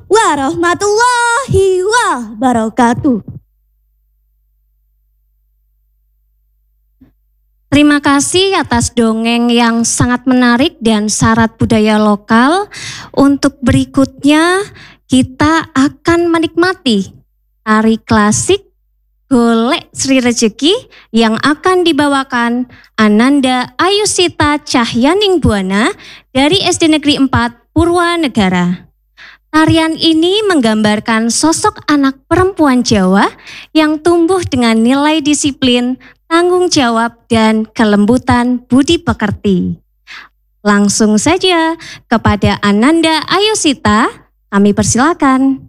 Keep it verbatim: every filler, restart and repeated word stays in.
warahmatullahi wabarakatuh. Terima kasih atas dongeng yang sangat menarik dan syarat budaya lokal. Untuk berikutnya kita akan menikmati tari klasik Golek Sri Rejeki yang akan dibawakan Ananda Ayusita Cahyaning Buana dari S D Negeri empat Purwanegara. Tarian ini menggambarkan sosok anak perempuan Jawa yang tumbuh dengan nilai disiplin, tanggung jawab, dan kelembutan budi pekerti. Langsung saja kepada Ananda Ayusita, kami persilakan.